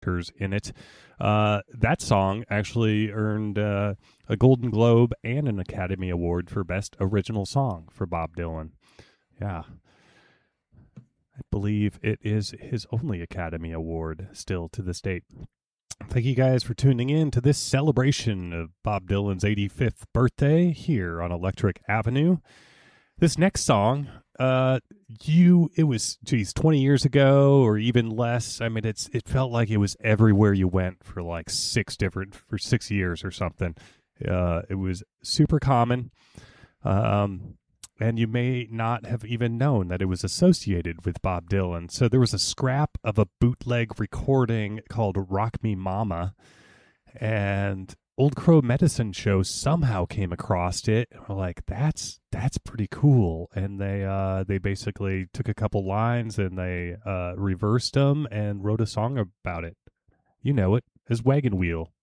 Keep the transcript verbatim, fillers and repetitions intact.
characters in it. Uh, that song actually earned uh, a Golden Globe and an Academy Award for Best Original Song for Bob Dylan. Yeah. I believe it is his only Academy Award still to this date. Thank you guys for tuning in to this celebration of Bob Dylan's eighty-fifth birthday here on Electric Avenue. This next song, uh, you it was geez, twenty years ago or even less. I mean, it's it felt like it was everywhere you went for like six different for six years or something. Uh, it was super common, um, and you may not have even known that it was associated with Bob Dylan. So there was a scrap of a bootleg recording called "Rock Me Mama," and Old Crow Medicine Show somehow came across it. We're like, that's that's pretty cool. And they uh, they basically took a couple lines and they uh, reversed them and wrote a song about it. You know it as Wagon Wheel.